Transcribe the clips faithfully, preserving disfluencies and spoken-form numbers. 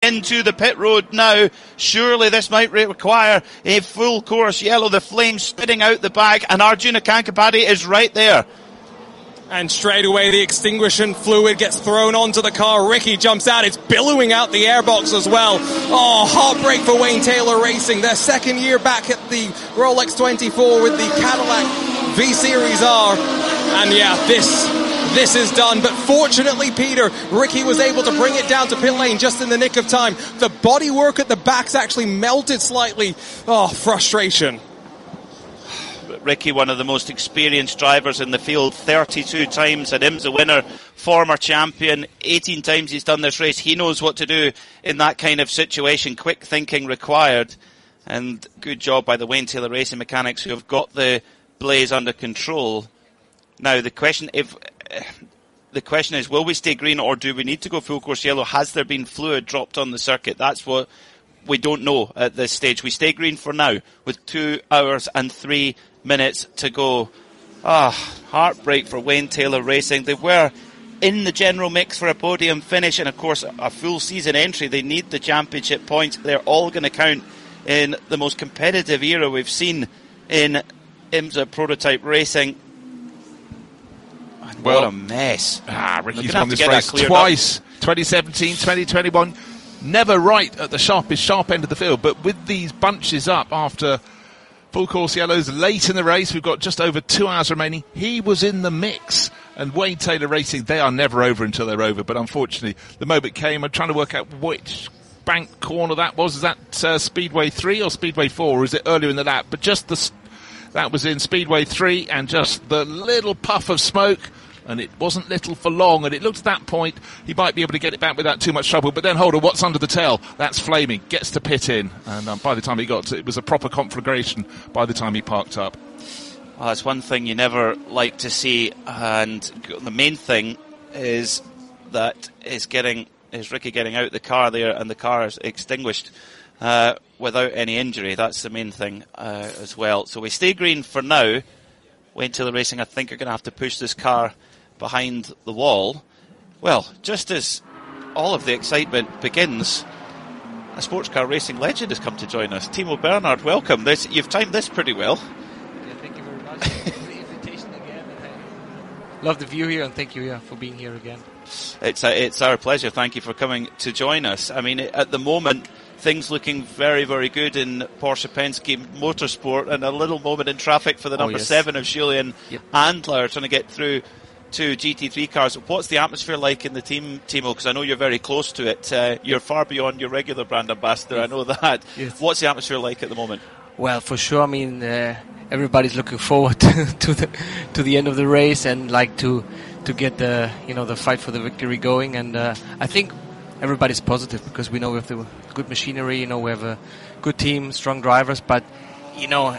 into the pit road now. Surely this might require a full course yellow. The flames spitting out the back, and Arjuna Kankapati is right there. And straight away the extinguishing fluid gets thrown onto the car. Ricky jumps out. It's billowing out the airbox as well. Oh, heartbreak for Wayne Taylor Racing. Their second year back at the Rolex twenty-four with the Cadillac V-Series R. And yeah, this this is done. But fortunately, Peter, Ricky was able to bring it down to pit lane just in the nick of time. The bodywork at the back's actually melted slightly. Oh, frustration. Ricky, one of the most experienced drivers in the field, thirty-two times an IMSA winner, former champion, eighteen times he's done this race. He knows what to do in that kind of situation. Quick thinking required, and good job by the Wayne Taylor Racing mechanics who have got the blaze under control. Now the question, if uh, the question is, will we stay green or do we need to go full course yellow? Has there been fluid dropped on the circuit? That's what we don't know at this stage. We stay green for now with two hours and three minutes to go. Ah, heartbreak for Wayne Taylor Racing. They were in the general mix for a podium finish and of course a full season entry. They need the championship points. They're all going to count in the most competitive era we've seen in IMSA prototype racing. And well, what a mess. Ah, Ricky's won this race twice. Up. twenty seventeen, twenty twenty-one. Never right at the sharpest sharp end of the field, but with these bunches up after full course yellows late in the race, we've got just over two hours remaining. He was in the mix. And Wayne Taylor Racing, they are never over until they're over. But unfortunately, the moment came. I'm trying to work out which bank corner that was. Is that uh, Speedway three or Speedway four? Or is it earlier in the lap? But just the that was in Speedway three, and just the little puff of smoke. And it wasn't little for long, and it looked at that point he might be able to get it back without too much trouble. But then, hold on, what's under the tail? That's flaming. Gets to pit in, and um, by the time he got to it, was a proper conflagration by the time he parked up. Well, that's one thing you never like to see, and the main thing is that is getting is Ricky getting out the car there, and the car is extinguished uh, without any injury. That's the main thing uh, as well. So we stay green for now. Wayne Taylor Racing, I think, are going to have to push this car behind the wall. Well, just as all of the excitement begins, a sports car racing legend has come to join us. Timo Bernhard, welcome. This, you've timed this pretty well. Yeah, thank you very much for the invitation again. Love the view here, and thank you yeah, for being here again. It's a, it's our pleasure. Thank you for coming to join us. I mean, at the moment, things looking very, very good in Porsche Penske Motorsport, and a little moment in traffic for the number oh, yes. seven of Julian yep. Andler trying to get through to G T three cars. What's the atmosphere like in the team, Timo? Because I know you're very close to it. Uh, you're far beyond your regular brand ambassador, yes. I know that. Yes. What's the atmosphere like at the moment? Well, for sure, I mean, uh, everybody's looking forward to, to the to the end of the race and like to to get the you know the fight for the victory going. And uh, I think everybody's positive because we know we have the good machinery, you know, we have a good team, strong drivers, but you know,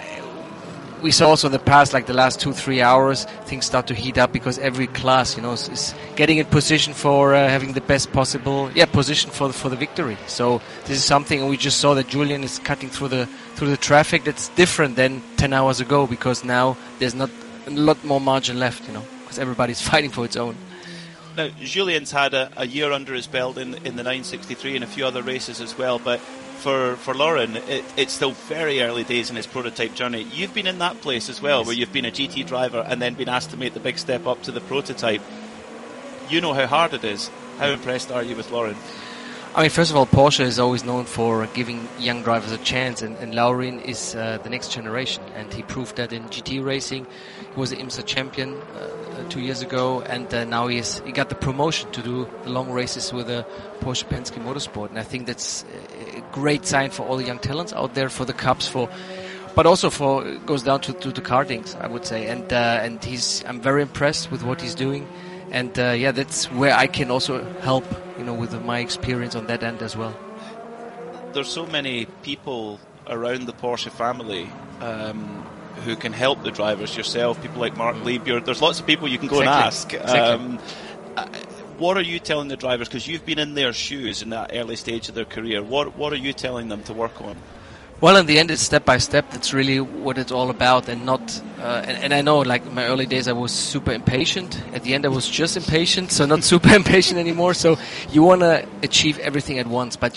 we saw also in the past, like the last two, three hours, things start to heat up because every class, you know, is, is getting in position for uh, having the best possible, yeah, position for the, for the victory. So this is something, and we just saw that Julian is cutting through the through the traffic. That's different than ten hours ago because now there's not a lot more margin left, you know, because everybody's fighting for its own. Now, Julian's had a, a year under his belt in in the nine sixty-three and a few other races as well, but for for Lauren, it, it's still very early days in his prototype journey. You've been in that place as well, yes. where you've been a G T driver and then been asked to make the big step up to the prototype. You know how hard it is. How impressed are you with Lauren? I mean, first of all, Porsche is always known for giving young drivers a chance, and, and Laurin is uh, the next generation, and he proved that in G T racing. He was an IMSA champion uh, two years ago, and uh, now he's, he got the promotion to do the long races with the Porsche Penske Motorsport, and I think that's a great sign for all the young talents out there, for the Cups, for, but also for it goes down to, to the kartings, I would say, and uh, and he's I'm very impressed with what he's doing. And uh, yeah, that's where I can also help, you know, with my experience on that end as well. There's so many people around the Porsche family um, who can help the drivers. Yourself, people like Mark Liebjörn. There's lots of people you can go exactly. and ask. Exactly. Um, uh, what are you telling the drivers? Because you've been in their shoes in that early stage of their career. What What are you telling them to work on? Well, in the end, it's step by step. That's really what it's all about, and not. Uh, and, and I know, like in my early days, I was super impatient. At the end, I was just impatient, so not super impatient anymore. So you want to achieve everything at once, but you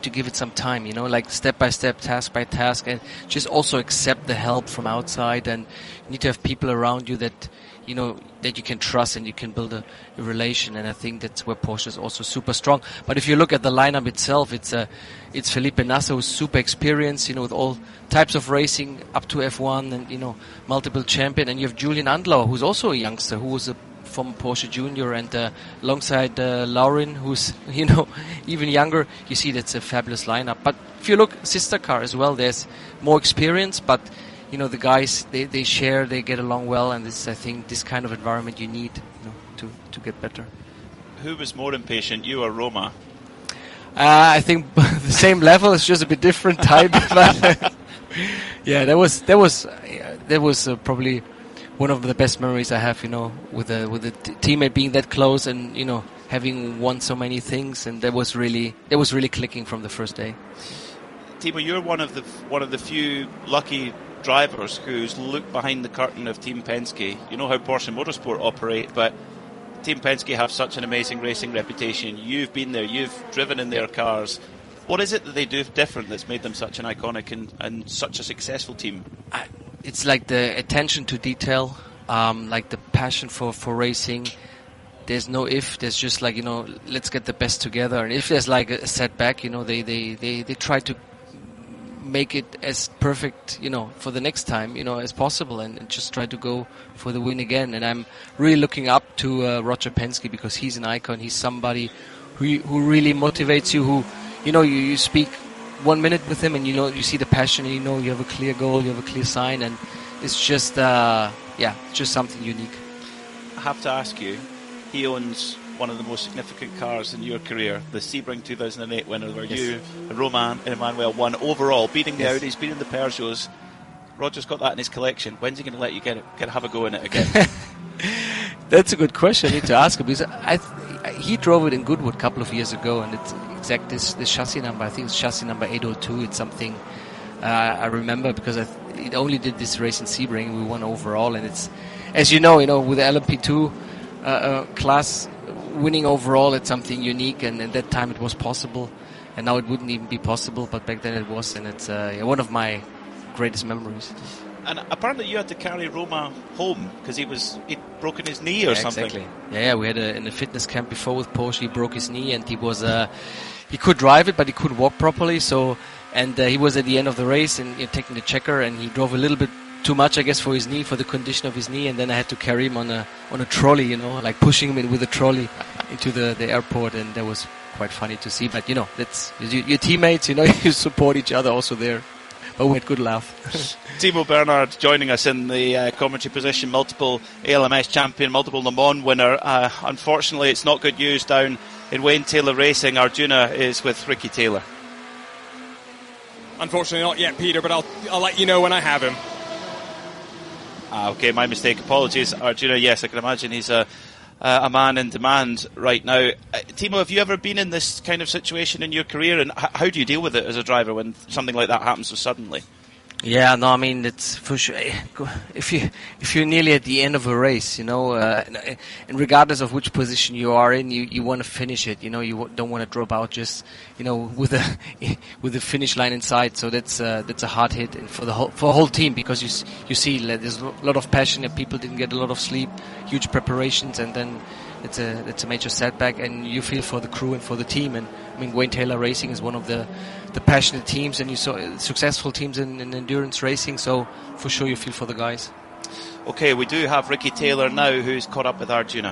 to give it some time, you know, like step by step, task by task, and just also accept the help from outside. And you need to have people around you that, you know, that you can trust and you can build a, a relation. And I think that's where Porsche is also super strong. But if you look at the lineup itself, it's a, it's Felipe Nasr, who's super experienced, you know, with all types of racing up to F one and, you know, multiple champion. And you have Julian Andlau, who's also a youngster, who was a from Porsche Junior, and uh, alongside uh, Laurin, who's, you know, even younger. You see that's a fabulous lineup. But if you look sister car as well, there's more experience, but you know the guys they, they share, they get along well, and this I think this kind of environment you need, you know, to to get better. Who was more impatient, you or Roma? Uh, I think the same level. It's just a bit different type. But yeah, that was that was uh, that was uh, probably one of the best memories I have, you know, with a with a t- teammate being that close and, you know, having won so many things, and that was really that was really clicking from the first day. Timo, you're one of the one of the few lucky drivers who's looked behind the curtain of Team Penske. You know how Porsche Motorsport operate, but Team Penske have such an amazing racing reputation. You've been there, you've driven in their cars. What is it that they do different that's made them such an iconic and, and such a successful team? I, It's like the attention to detail, um, like the passion for, for racing. There's no if, there's just like, you know, let's get the best together. And if there's like a setback, you know, they, they, they, they try to make it as perfect, you know, for the next time, you know, as possible, and, and just try to go for the win again. And I'm really looking up to uh, Roger Penske, because he's an icon. He's somebody who who really motivates you, who, you know, you, you speak one minute with him and you know you see the passion and you know you have a clear goal, you have a clear sign, and it's just uh, yeah, just something unique. I have to ask you, he owns one of the most significant cars in your career, the Sebring two thousand eight winner, where yes. you and Romain Emanuel won overall, beating the yes. Audis, beating the Peugeots. Roger's got that in his collection. When's he going to let you get it, get have a go in it again? That's a good question. I need to ask him, because I th- he drove it in Goodwood a couple of years ago, and it's exact this, this chassis number. I think it's chassis number eight oh two. It's something uh, I remember because I th- it only did this race in Sebring. We won overall, and it's, as you know, you know, with the L M P two uh, uh, class, winning overall, it's something unique, and at that time it was possible, and now it wouldn't even be possible, but back then it was, and it's uh, yeah, one of my greatest memories. And apparently you had to carry Roma home because he was he'd broken his knee or yeah, something. Exactly. Yeah, yeah, we had a, in a fitness camp before with Porsche. He broke his knee, and he was uh, he could drive it, but he couldn't walk properly. So, and uh, he was at the end of the race and you know, taking the checker, and he drove a little bit too much, I guess, for his knee, for the condition of his knee. And then I had to carry him on a on a trolley, you know, like pushing him in with a trolley into the, the airport, and that was quite funny to see. But you know, that's your, your teammates, you know, you support each other also there. But we had good laugh. Timo Bernhard joining us in the uh, commentary position, multiple A L M S champion, multiple Le Mans winner. Uh, unfortunately, it's not good news down in Wayne Taylor Racing. Arjuna is with Ricky Taylor. Unfortunately, not yet, Peter, but I'll I'll let you know when I have him. Ah, okay, my mistake. Apologies, Arjuna. Yes, I can imagine he's a uh, a man in demand right now. Uh, Timo, have you ever been in this kind of situation in your career, and h- how do you deal with it as a driver when something like that happens so suddenly? Yeah, no, I mean, it's for sure. If you if you're nearly at the end of a race, you know, uh, and regardless of which position you are in, you, you want to finish it. You know, you don't want to drop out just, you know, with a with the finish line in sight. So that's uh, that's a hard hit and for the whole for the whole team, because you you see there's a lot of passion and people didn't get a lot of sleep, huge preparations, and then it's a it's a major setback, and you feel for the crew and for the team. And I mean, Wayne Taylor Racing is one of the the passionate teams, and you saw successful teams in, in endurance racing, so for sure you feel for the guys. Okay, we do have Ricky Taylor now, who's caught up with Arjuna.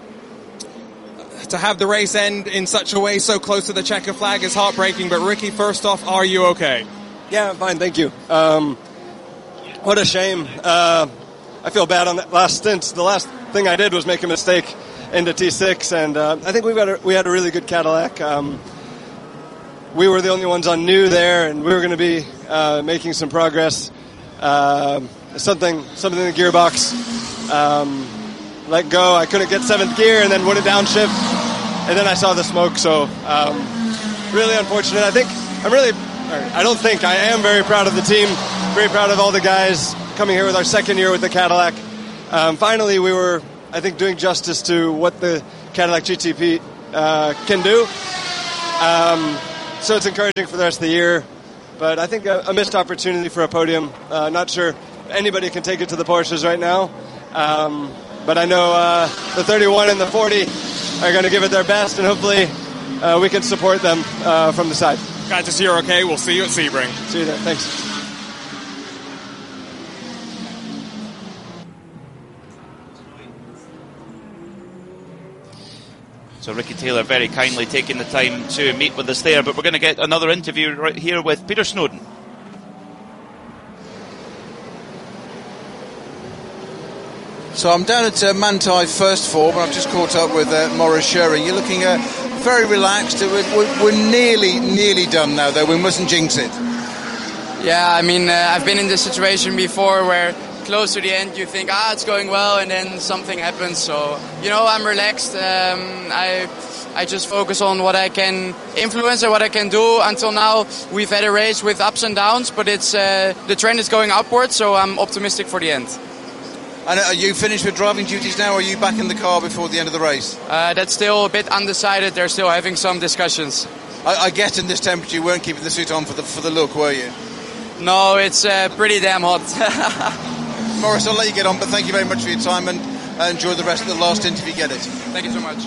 To have the race end in such a way so close to the checker flag is heartbreaking, but Ricky, first off, are you okay? Yeah, I'm fine, thank you. Um, what a shame. Uh, I feel bad on that last stint. The last thing I did was make a mistake into T six, and uh, I think we've got a, we had a really good Cadillac. Um, we were the only ones on new there, and we were going to be uh, making some progress. Uh, something, something in the gearbox um, let go. I couldn't get seventh gear, and then went a downshift, and then I saw the smoke. So um, really unfortunate. I think I'm really. I don't think I am very proud of the team. Very proud of all the guys coming here with our second year with the Cadillac. Um, finally, we were, I think, doing justice to what the Cadillac G T P uh, can do. Um, so it's encouraging for the rest of the year. But I think a, a missed opportunity for a podium. Uh, not sure anybody can take it to the Porsches right now. Um, but I know uh, the thirty-one and the forty are going to give it their best, and hopefully uh, we can support them uh, from the side. Glad to see you're okay. We'll see you at Sebring. See you there. Thanks. So Ricky Taylor very kindly taking the time to meet with us there, but we're going to get another interview right here with Peter Snowden. So I'm down at uh, Manthey first form, and I've just caught up with uh, Maurice Schurring. You're looking uh, very relaxed. We're, we're, we're nearly, nearly done now, though. We mustn't jinx it. Yeah, I mean, uh, I've been in this situation before where close to the end you think, ah, it's going well, and then something happens. So, you know, I'm relaxed. Um, I I just focus on what I can influence and what I can do. Until now, we've had a race with ups and downs, but it's uh, the trend is going upwards, so I'm optimistic for the end. And are you finished with driving duties now, or are you back in the car before the end of the race? Uh, that's still a bit undecided. They're still having some discussions. I, I guess in this temperature you weren't keeping the suit on for the for the look, were you? No, it's uh, pretty damn hot. Maurice, I'll let you get on, but thank you very much for your time, and uh, enjoy the rest of the last interview. Get it. Thank you so much.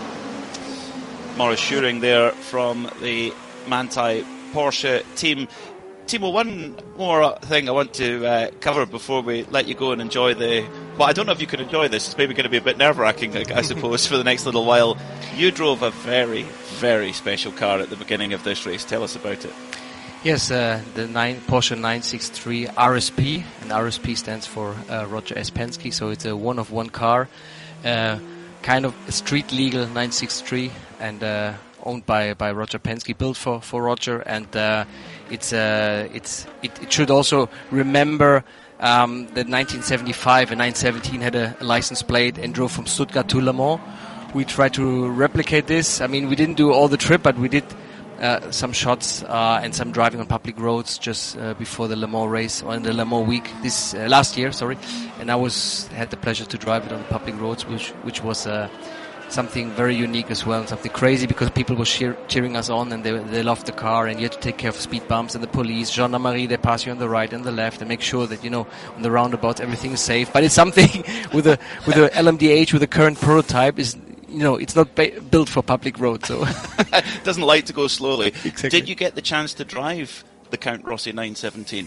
Maurice Schurring there from the Manthey Porsche team. Timo, one more thing I want to uh, cover before we let you go and enjoy the... Well, I don't know if you can enjoy this. It's maybe going to be a bit nerve-wracking, I, I suppose, for the next little while. You drove a very, very special car at the beginning of this race. Tell us about it. Yes, uh, the nine, Porsche nine sixty-three R S P, and R S P stands for uh, Roger S. Penske, so it's a one-of-one car, uh, kind of a street-legal nine sixty-three, and uh, owned by, by Roger Penske, built for, for Roger, and uh, it's uh, it's it, it should also remember um, that nineteen seventy-five and nine seventeen had a, a license plate and drove from Stuttgart to Le Mans. We tried to replicate this. I mean, we didn't do all the trip, but we did uh, some shots uh, and some driving on public roads just uh, before the Le Mans race, or in the Le Mans week this uh, last year. Sorry, and I was had the pleasure to drive it on the public roads, which which was. Uh, Something very unique as well, something crazy, because people were cheer- cheering us on, and they they loved the car, and you had to take care of speed bumps and the police, gendarmerie, they pass you on the right and the left and make sure that, you know, on the roundabouts everything is safe. But it's something with a with a L M D H, with a current prototype, is, you know, it's not ba- built for public roads, so it doesn't like to go slowly. Exactly. Did you get the chance to drive the Count Rossi nine seventeen?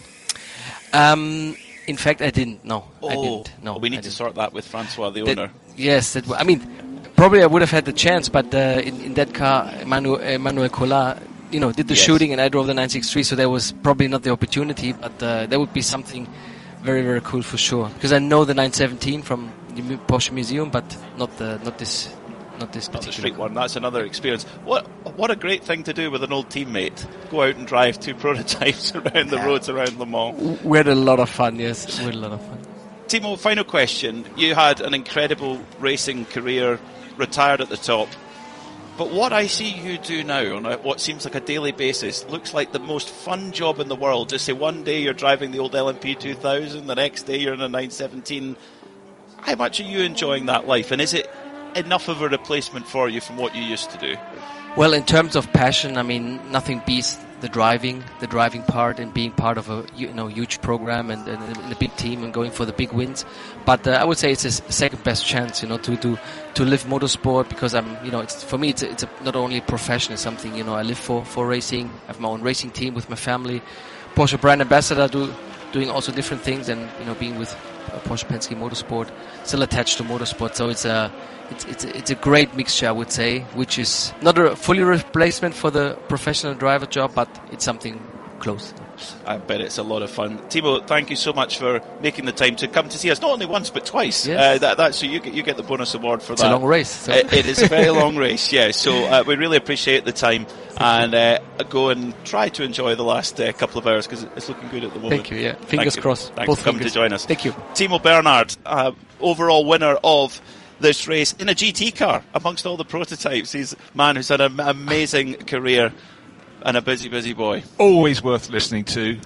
Um, in fact, I didn't. No, oh, I didn't. No, well, we need I to didn't. sort that with Francois, the That, owner. yes, that, I mean. Probably I would have had the chance, but uh, in, in that car, Emmanuel, Emmanuel Collard, you know, did the yes. shooting, and I drove the nine sixty-three, so there was probably not the opportunity, but uh, that would be something very, very cool for sure. Because I know the nine seventeen from the Porsche Museum, but not the not this not this Not particular the street car. one. That's another experience. What what a great thing to do with an old teammate. Go out and drive two prototypes around the roads around Le Mans. We had a lot of fun. Yes, we had a lot of fun. Timo, final question. You had an incredible racing career, retired at the top, but what I see you do now on a, what seems like a daily basis looks like the most fun job in the world. Just say one day you're driving the old L M P two thousand, the next day you're in a nine seventeen. How much are you enjoying that life, and is it enough of a replacement for you from what you used to do? Well, in terms of passion, I mean, nothing beats the driving, the driving part, and being part of a you know huge program and, and a big team and going for the big wins. But uh, I would say it's a second best chance, you know, to to to live motorsport, because I'm, you know, it's for me it's a, it's a, not only a profession, it's something, you know, I live for for racing. I have my own racing team with my family, Porsche brand ambassador, do doing also different things, and, you know, being with Porsche Penske Motorsport, still attached to motorsport. So it's a It's it's a, it's a great mixture, I would say, which is not a fully replacement for the professional driver job, but it's something close. I bet it's a lot of fun. Timo, thank you so much for making the time to come to see us, not only once but twice. Yes. Uh, that, that's so you get you get the bonus award for it's that. It's a long race. So. It, it is a very long race, yeah. So uh, we really appreciate the time, and uh, go and try to enjoy the last uh, couple of hours, because it's looking good at the moment. Thank you. Yeah, fingers Thank crossed. You. Thanks Both for coming fingers. to join us. Thank you, Timo Bernhard, uh, overall winner of this race in a G T car amongst all the prototypes. He's a man who's had an amazing career and a busy, busy boy. Always worth listening to.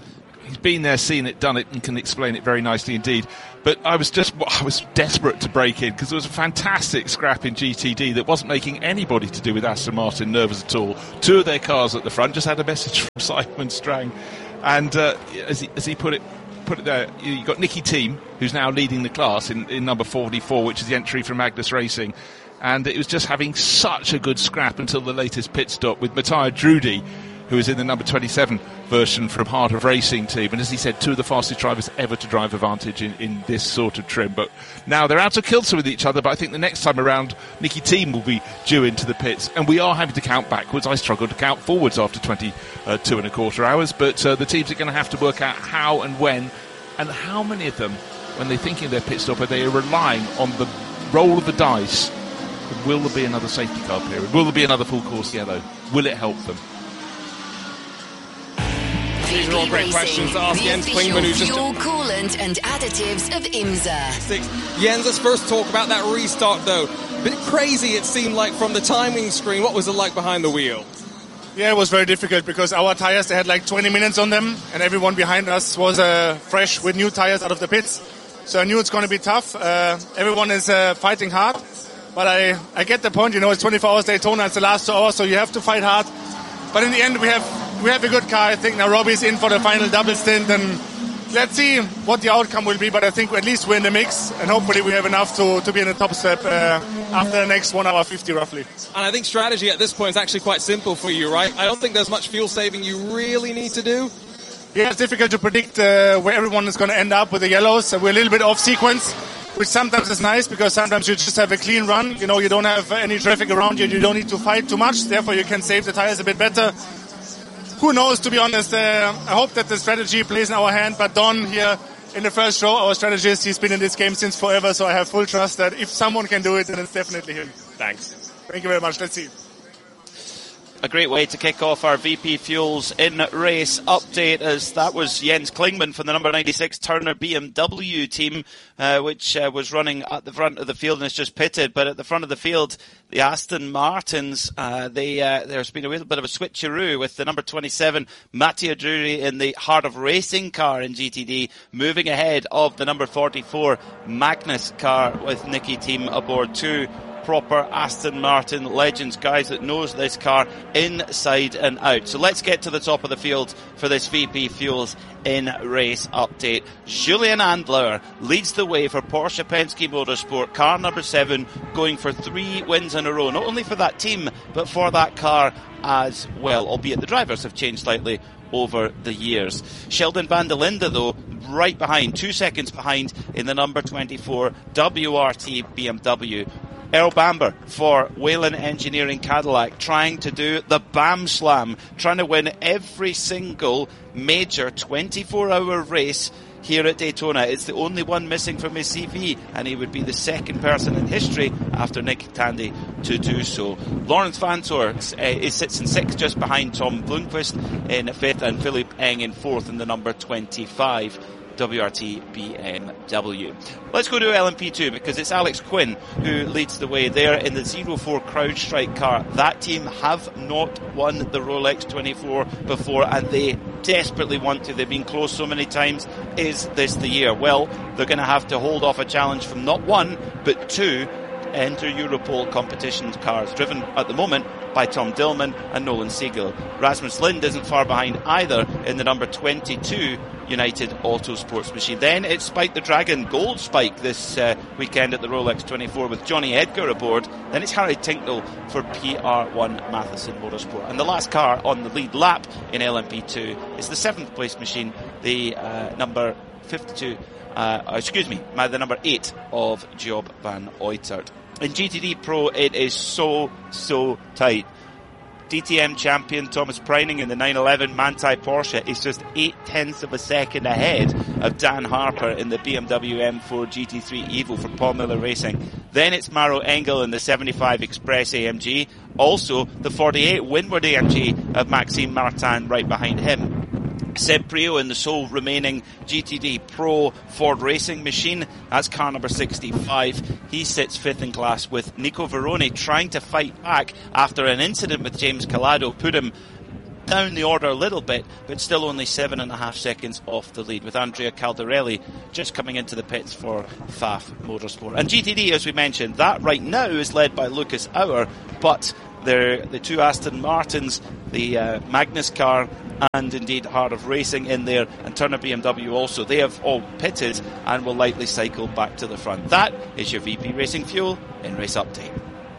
he's been there, seen it, done it, and can explain it very nicely indeed. But I was just, I was desperate to break in because there was a fantastic scrap in G T D that wasn't making anybody to do with Aston Martin nervous at all. Two of their cars at the front just had a message from Simon Strang, and uh, as he as he put it. Put it there. You've got Nicky Thiem, who's now leading the class in, in number forty-four, which is the entry from Magnus Racing, and it was just having such a good scrap until the latest pit stop with Matthias Drudy, who is in the number twenty-seven version from Heart of Racing team, and as he said, two of the fastest drivers ever to drive Avantage in, in this sort of trim. But now they're out of kilter with each other, but I think the next time around Nicky Thiem will be due into the pits, and we are having to count backwards. I struggled to count forwards after twenty-two and a quarter hours, but uh, the teams are going to have to work out how and when, and how many of them, when they're thinking of their pit stop, are they relying on the roll of the dice. Will there be another safety car period? Will there be another full course yellow? Will it help them? These are all great questions to ask Jens Klingmann, who's just fuel, coolant and additives of IMSA. Six. Jens, let's first talk about that restart, though. A bit crazy, it seemed like, from the timing screen. What was it like behind the wheel? Yeah, it was very difficult because our tires, they had like twenty minutes on them, and everyone behind us was uh, fresh with new tires out of the pits. So I knew it's going to be tough. Uh, everyone is uh, fighting hard, but I, I get the point. You know, it's twenty-four hours Daytona, it's the last two hours, so you have to fight hard. But in the end, we have we have a good car. I think now Robbie's in for the final double stint, and let's see what the outcome will be. But I think at least we're in the mix, and hopefully we have enough to, to be in the top step uh, after the next one hour fifty roughly. And I think strategy at this point is actually quite simple for you, right? I don't think there's much fuel saving you really need to do. Yeah, it's difficult to predict uh, where everyone is going to end up with the yellows. So we're a little bit off sequence, which sometimes is nice because sometimes you just have a clean run. You know, you don't have any traffic around you. You don't need to fight too much. Therefore, you can save the tires a bit better. Who knows, to be honest. Uh, I hope that the strategy plays in our hand. But Don here in the first row, our strategist, he's been in this game since forever. So I have full trust that if someone can do it, then it's definitely him. Thanks. Thank you very much. Let's see. A great way to kick off our V P Fuels in race update, as that was Jens Klingmann from the number ninety-six Turner B M W team, uh, which uh, was running at the front of the field and has just pitted. But at the front of the field, the Aston Martins, uh, they, uh, there's been a little bit of a switcheroo with the number twenty-seven Mattia Drury in the Heart of Racing car in G T D, moving ahead of the number forty-four Magnus car with Nicky Thiem aboard too. Proper Aston Martin legends, guys that knows this car inside and out. So let's get to the top of the field for this V P Fuels in race update. Julian Andlauer leads the way for Porsche Penske Motorsport, car number seven, going for three wins in a row, not only for that team but for that car as well, albeit the drivers have changed slightly over the years. Sheldon van der Linde, though, right behind, two seconds behind in the number twenty-four W R T B M W. Earl Bamber for Whelen Engineering Cadillac, trying to do the Bam Slam, trying to win every single major twenty-four hour race here at Daytona. It's the only one missing from his C V, and he would be the second person in history after Nick Tandy to do so. Lawrence Vanthoor uh, sits in sixth, just behind Tom Blomqvist in fifth, and Philippe Eng in fourth in the number twenty-five W R T B M W. Let's go to L M P two because it's Alex Quinn who leads the way there in the zero four CrowdStrike car. That team have not won the Rolex twenty-four before, and they desperately want to. They've been close so many times. Is this the year? Well, they're going to have to hold off a challenge from not one but two Enter Europol competition cars, driven at the moment by Tom Dillman and Nolan Siegel. Rasmus Lind isn't far behind either in the number twenty-two United Autosports machine. Then it's Spike the Dragon Gold Spike this uh, weekend at the Rolex twenty-four with Johnny Edgar aboard. Then it's Harry Tinknell for P R one Matheson Motorsport. And the last car on the lead lap in L M P two is the seventh place machine, the uh, number fifty-two, uh, excuse me, the number eight of Job van Uitert. In G T D Pro, it is so, so tight. D T M champion Thomas Preining in the nine eleven Manthey Porsche is just eight tenths of a second ahead of Dan Harper in the B M W M four G T three Evo for Paul Miller Racing. Then it's Maro Engel in the seventy-five Express A M G. Also, the forty-eight Windward A M G of Maxime Martin right behind him. Seb Priaulx in the sole remaining G T D Pro Ford Racing machine. That's car number sixty-five. He sits fifth in class with Nico Veroni trying to fight back after an incident with James Calado put him down the order a little bit, but still only seven and a half seconds off the lead, with Andrea Caldarelli just coming into the pits for F A F Motorsport. And G T D, as we mentioned, that right now is led by Lucas Auer, but the two Aston Martins, the uh, Magnus car, and indeed Heart of Racing in there, and Turner B M W also, they have all pitted and will likely cycle back to the front. That is your V P Racing Fuel in Race Update.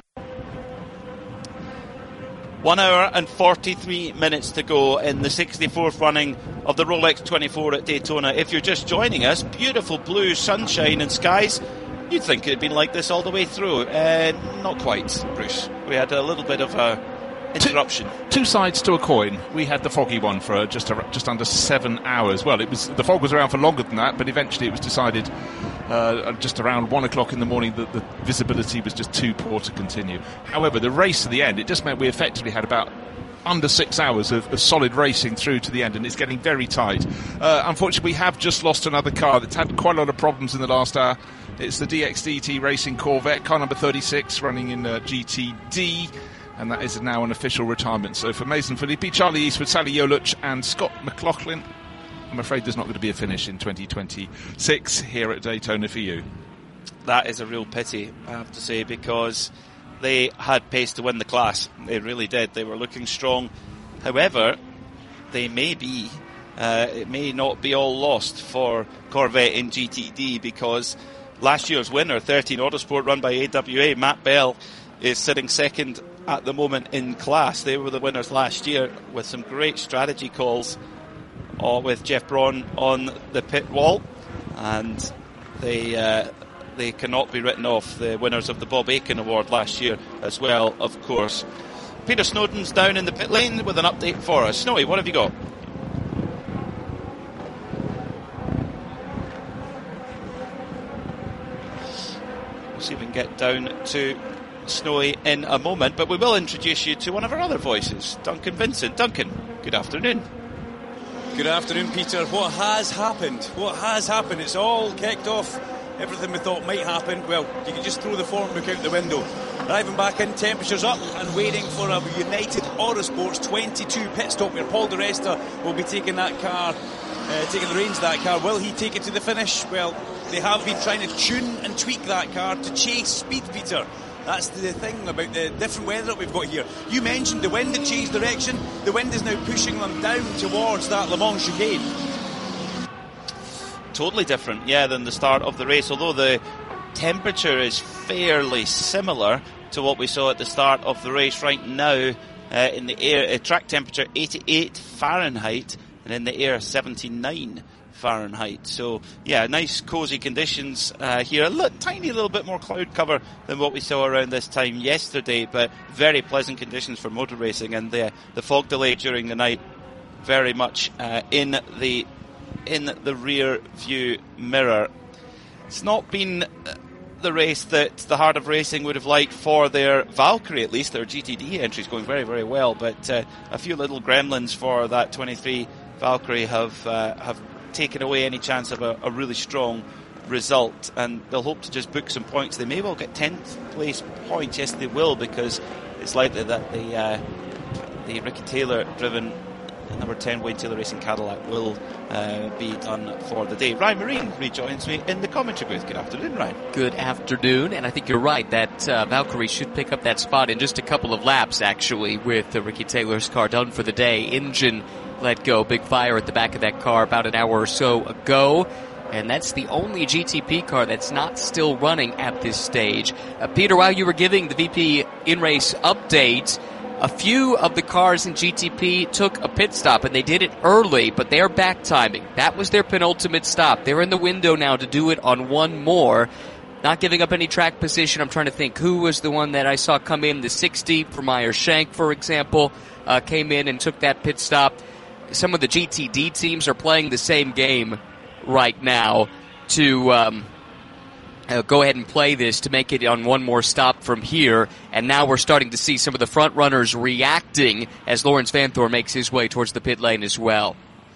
One hour and forty-three minutes to go in the sixty-fourth running of the Rolex twenty-four at Daytona. If you're just joining us, beautiful blue sunshine and skies. You'd think it had been like this all the way through. Uh, not quite, Bruce. We had a little bit of a interruption. Two, two sides to a coin. We had the foggy one for just a, just under seven hours. Well, it was the fog was around for longer than that, but eventually it was decided uh, just around one o'clock in the morning that the visibility was just too poor to continue. However, the race to the end, it just meant we effectively had about under six hours of, of solid racing through to the end, and it's getting very tight. Uh, unfortunately, we have just lost another car that's had quite a lot of problems in the last hour. It's the D X D T Racing Corvette, car number thirty-six, running in uh, G T D, and that is now an official retirement. So for Mason Filippi, Charlie Eastwood, Sally Yoluch and Scott McLaughlin, I'm afraid there's not going to be a finish in twenty twenty-six here at Daytona for you. That is a real pity, I have to say, because they had pace to win the class. They really did. They were looking strong. However, they may be, uh, it may not be all lost for Corvette in G T D, because last year's winner, thirteen Autosport, run by A W A, Matt Bell, is sitting second at the moment in class. They were the winners last year with some great strategy calls uh, with Jeff Braun on the pit wall, and they uh, they cannot be written off. The winners of the Bob Akin Award last year as well, of course. Peter Snowden's down in the pit lane with an update for us. Snowy, what have you got? See if we can get down to Snowy in a moment, but we will introduce you to one of our other voices, Duncan Vincent. Duncan, good afternoon. Good afternoon, Peter. What has happened? What has happened? It's all kicked off. Everything we thought might happen, well, you can just throw the form book out the window. Driving back in, temperatures up, and waiting for a United Autosports twenty-two pit stop where Paul di Resta will be taking that car, uh, taking the reins of that car. Will he take it to the finish? Well, they have been trying to tune and tweak that car to chase speed, Peter. That's the thing about the different weather that we've got here. You mentioned the wind had changed direction. The wind is now pushing them down towards that Le Mans chicane. Totally different, yeah, than the start of the race, although the temperature is fairly similar to what we saw at the start of the race. Right now, uh, in the air, uh, track temperature eighty-eight Fahrenheit, and in the air seventy-nine Fahrenheit. So, yeah, nice cosy conditions uh, here. A li- tiny little bit more cloud cover than what we saw around this time yesterday, but very pleasant conditions for motor racing, and the, the fog delay during the night very much uh, in the in the rear view mirror. It's not been the race that the Heart of Racing would have liked for their Valkyrie, at least. Their G T D entry's going very, very well, but uh, a few little gremlins for that twenty-three Valkyrie have uh, have taken away any chance of a, a really strong result, and they'll hope to just book some points. They may well get tenth place points. Yes, they will, because it's likely that the uh, the Ricky Taylor driven number ten Wayne Taylor Racing Cadillac will uh, be done for the day. Ryan Marine rejoins me in the commentary booth. Good afternoon, Ryan. Good afternoon, and I think you're right that uh, Valkyrie should pick up that spot in just a couple of laps, actually, with uh, Ricky Taylor's car done for the day. Engine let go, big fire at the back of that car about an hour or so ago, and that's the only G T P car that's not still running at this stage. Uh, Peter, while you were giving the V P in-race update, a few of the cars in G T P took a pit stop, and they did it early, but they're back timing. That was their penultimate stop. They're in the window now to do it on one more. Not giving up any track position. I'm trying to think who was the one that I saw come in. The sixty for Meyer Shank, for example, uh, came in and took that pit stop. Some of the G T D teams are playing the same game right now to um, uh, go ahead and play this to make it on one more stop from here. And now we're starting to see some of the front runners reacting as Lawrence Vanthor makes his way towards the pit lane as well.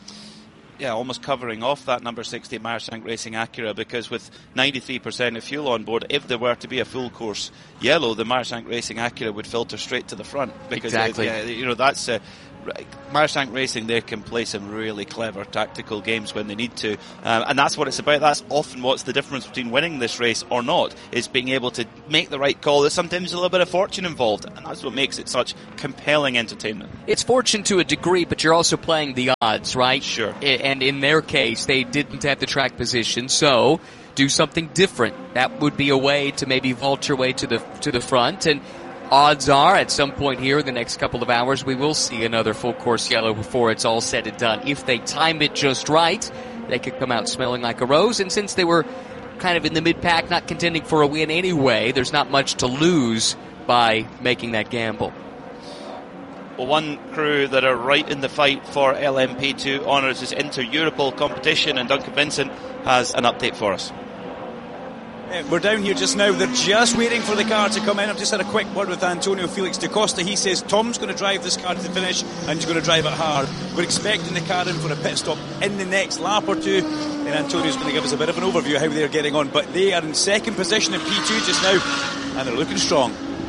Yeah, almost covering off that number sixty Meyer Shank Racing Acura, because with ninety-three percent of fuel on board, if there were to be a full course yellow, the Meyer Shank Racing Acura would filter straight to the front. Because exactly. It, uh, you know, that's uh, Meyershank Racing, they can play some really clever tactical games when they need to, um, and that's what it's about. That's often what's the difference between winning this race or not, is being able to make the right call. There's sometimes a little bit of fortune involved, and that's what makes it such compelling entertainment. It's fortune to a degree, but you're also playing the odds, right? Sure. And in their case, they didn't have the track position, so do something different. That would be a way to maybe vault your way to the to the front, and odds are, at some point here in the next couple of hours, we will see another full course yellow before it's all said and done. If they time it just right, they could come out smelling like a rose. And since they were kind of in the mid-pack, not contending for a win anyway, there's not much to lose by making that gamble. Well, one crew that are right in the fight for L M P two honours is Inter Europol competition, and Duncan Vincent has an update for us. We're down here just now. They're just waiting for the car to come in. I've just had a quick word with Antonio Felix da Costa. He says Tom's going to drive this car to the finish and he's going to drive it hard. We're expecting the car in for a pit stop in the next lap or two. And Antonio's going to give us a bit of an overview of how they're getting on. But they are in second position in P two just now, and they're looking strong.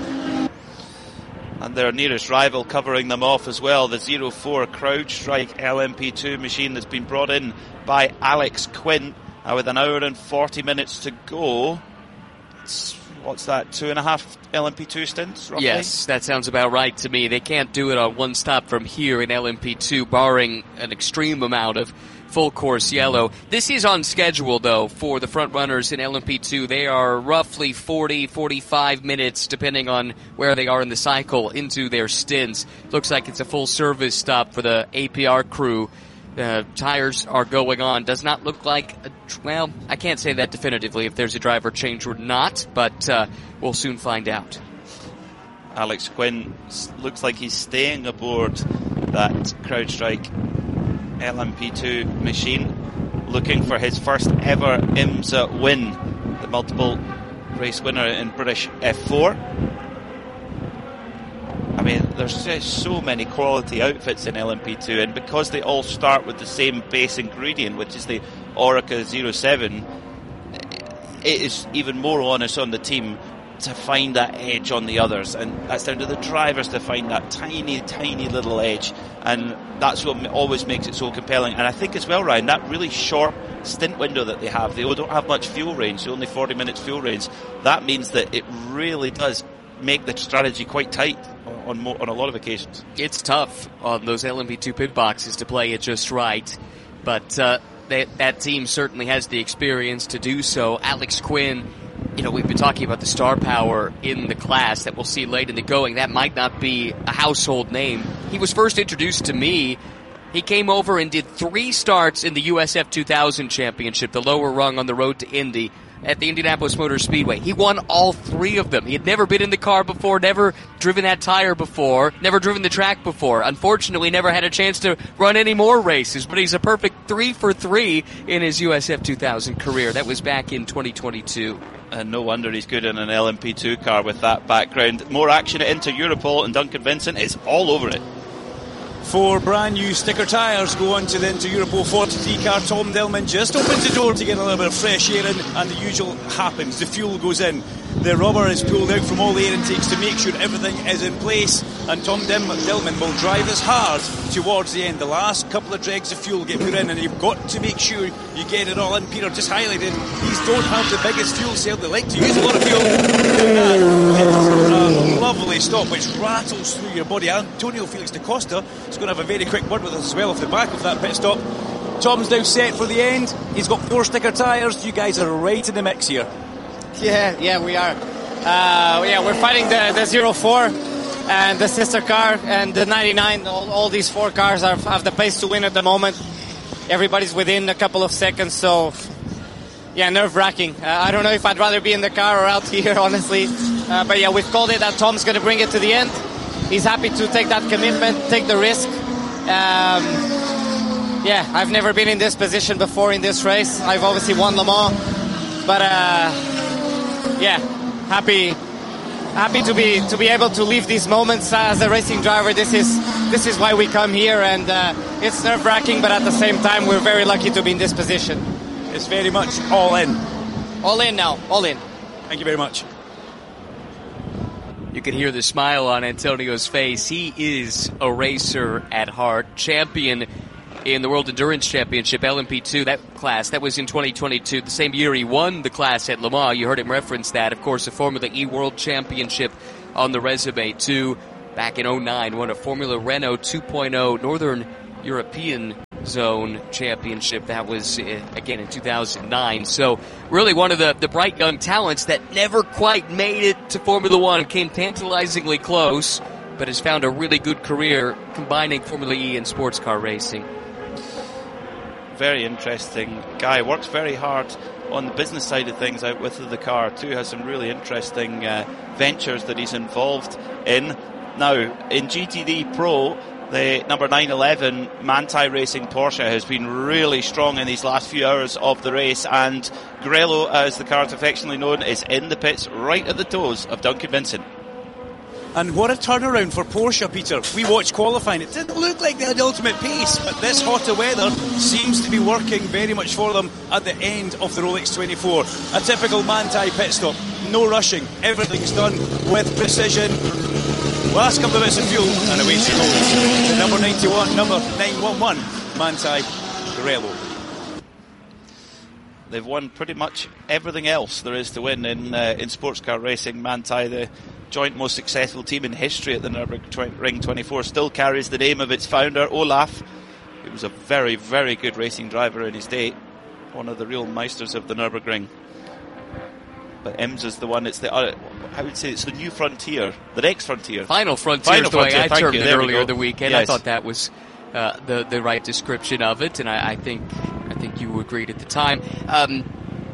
And their nearest rival covering them off as well, the zero four CrowdStrike L M P two machine that's been brought in by Alex Quinn. Uh, with an hour and forty minutes to go, it's, what's that, two and a half L M P two stints, roughly? Yes, that sounds about right to me. They can't do it on one stop from here in L M P two, barring an extreme amount of full course yellow. This is on schedule, though, for the front runners in L M P two. They are roughly forty, forty-five minutes, depending on where they are in the cycle, into their stints. Looks like it's a full service stop for the A P R crew. Uh, tires are going on. Does not look like, a, well, I can't say that definitively if there's a driver change or not, but uh, we'll soon find out. Alex Quinn looks like he's staying aboard that CrowdStrike L M P two machine, looking for his first ever IMSA win, the multiple race winner in British F four. I mean, there's just so many quality outfits in L M P two, and because they all start with the same base ingredient, which is the Orica zero seven, it is even more onus on the team to find that edge on the others, and that's down to the drivers to find that tiny, tiny little edge, and that's what always makes it so compelling. And I think as well, Ryan, that really short stint window that they have, they don't have much fuel range, only forty minutes fuel range. That means that it really does make the strategy quite tight on mo- on a lot of occasions. It's tough on those L M P two pit boxes to play it just right, but uh, they, that team certainly has the experience to do so. Alex Quinn, you know, we've been talking about the star power in the class that we'll see late in the going. That might not be a household name. He was first introduced to me. He came over and did three starts in the U S F two thousand championship, the lower rung on the road to Indy, at the Indianapolis Motor Speedway. He won all three of them. He had never been in the car before, never driven that tire before, never driven the track before. Unfortunately, never had a chance to run any more races, but he's a perfect three for three in his U S F two thousand career. That was back in twenty twenty-two. And no wonder he's good in an L M P two car with that background. More action at Inter Europol, and Duncan Vincent is all over it. Four brand new sticker tyres go onto the Inter Europol forty-three car. Tom Dillman just opens the door to get a little bit of fresh air in, and the usual happens. The fuel goes in. The rubber is pulled out from all the air intakes to make sure everything is in place, and Tom Dillman will drive us hard towards the end. The last couple of dregs of fuel get put in, and you've got to make sure you get it all in. Peter just highlighted, these don't have the biggest fuel cell. They like to use a lot of fuel. It's a lovely stop which rattles through your body. Antonio Felix da Costa is going to have a very quick word with us as well off the back of that pit stop. Tom's now set for the end. He's got four sticker tyres. You guys are right in the mix here. Yeah, yeah, we are. Uh, yeah, we're fighting the, the zero four and the sister car and the ninety-nine. All, all these four cars are, have the pace to win at the moment. Everybody's within a couple of seconds, so yeah, nerve-wracking. Uh, I don't know if I'd rather be in the car or out here, honestly. Uh, but yeah, we've called it that Tom's going to bring it to the end. He's happy to take that commitment, take the risk. Um, yeah, I've never been in this position before in this race. I've obviously won Le Mans, but uh, yeah, happy, happy to be to be able to live these moments as a racing driver. This is this is why we come here, and uh, it's nerve-wracking, but at the same time, we're very lucky to be in this position. It's very much all in. All in now, all in. Thank you very much. You can hear the smile on Antonio's face. He is a racer at heart, champion in the World Endurance Championship, L M P two, that class. That was in twenty twenty-two, the same year he won the class at Le Mans. You heard him reference that. Of course, a Formula E World Championship on the resume, too. Back in oh nine, won a Formula Renault two point oh Northern European Zone Championship. That was, uh, again, in two thousand nine. So, really one of the, the bright young talents that never quite made it to Formula One. Came tantalizingly close, but has found a really good career combining Formula E and sports car racing. Very interesting guy. Works very hard on the business side of things out with the car too. Has some really interesting uh, ventures that he's involved in. Now, in G T D Pro, the number nine eleven Manthey Racing Porsche has been really strong in these last few hours of the race, and Grello, as the car is affectionately known, is in the pits right at the toes of Duncan Vincent. And what a turnaround for Porsche, Peter. We watched qualifying. It didn't look like they had the ultimate pace, but this hotter weather seems to be working very much for them at the end of the Rolex twenty-four. A typical Manthey pit stop. No rushing. Everything's done with precision. Last couple of bits of fuel, and away she goes. The number ninety-one, number nine one one, Manthey Grello. They've won pretty much everything else there is to win in uh, in sports car racing. Manthey, the joint most successful team in history at the Nürburgring twenty-four, still carries the name of its founder, Olaf. He was a very, very good racing driver in his day. One of the real meisters of the Nürburgring. But IMSA's the one, it's the, uh, I would say it's the new frontier, the next frontier. Final frontier Final is the way frontier, I termed you. it There we earlier go. the weekend. Yes. I thought that was uh, the the right description of it, and I, I think I think you agreed at the time. Um,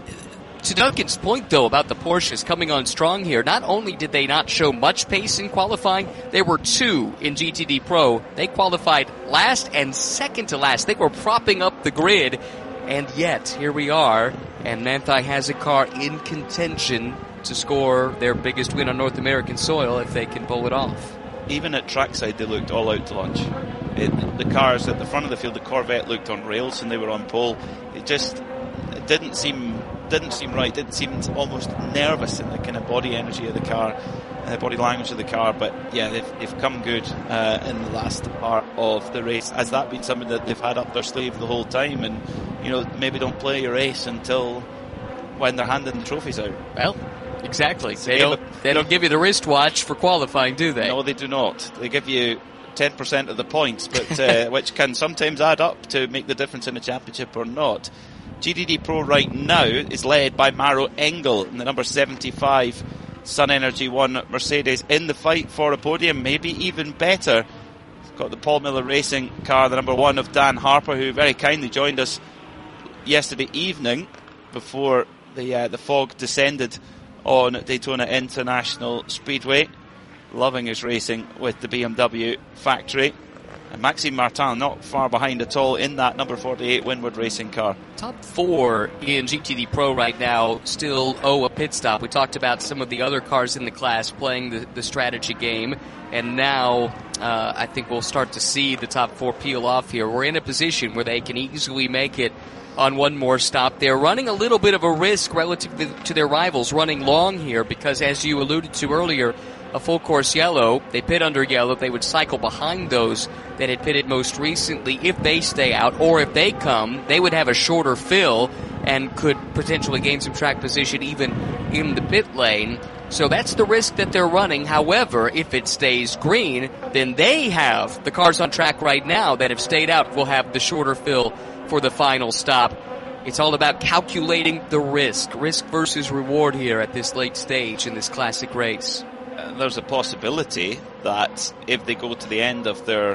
to Duncan's point, though, about the Porsches coming on strong here, not only did they not show much pace in qualifying, there were two in G T D Pro. They qualified last and second to last. They were propping up the grid, and yet here we are, and Manthey has a car in contention to score their biggest win on North American soil if they can pull it off. Even at trackside, they looked all out to lunch. It, the cars at the front of the field, the Corvette looked on rails and they were on pole. It just it didn't seem didn't seem right. Didn't seem almost nervous in the kind of body energy of the car, uh, body language of the car. But yeah, they've, they've come good uh, in the last part of the race. Has that been something that they've had up their sleeve the whole time? And you know, maybe don't play your race until when they're handing the trophies out. Well, exactly. They don't, they don't give you the wristwatch for qualifying, do they? No, they do not. They give you ten percent of the points, but uh, which can sometimes add up to make the difference in a championship or not. G T D Pro right now is led by Maro Engel in the number seventy-five Sun Energy One Mercedes, in the fight for a podium, maybe even better. He's got the Paul Miller Racing car, the number one of Dan Harper, who very kindly joined us yesterday evening before the uh, the fog descended on Daytona International Speedway. Loving his racing with the B M W factory. And Maxime Martin not far behind at all in that number forty-eight Winward Racing car. Top four in G T D Pro right now still owe a pit stop. We talked about some of the other cars in the class playing the, the strategy game, and now uh, I think we'll start to see the top four peel off here. We're in a position where they can easily make it on one more stop. They're running a little bit of a risk relative to their rivals running long here because, as you alluded to earlier, a full course yellow, they pit under yellow, they would cycle behind those that had pitted most recently. If they stay out, or if they come, they would have a shorter fill and could potentially gain some track position even in the pit lane. So that's the risk that they're running. However, if it stays green, then they have the cars on track right now that have stayed out will have the shorter fill for the final stop. It's all about calculating the risk, risk versus reward here at this late stage in this classic race. Uh, there's a possibility that if they go to the end of their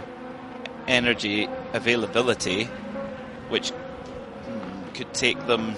energy availability, which hmm, could take them,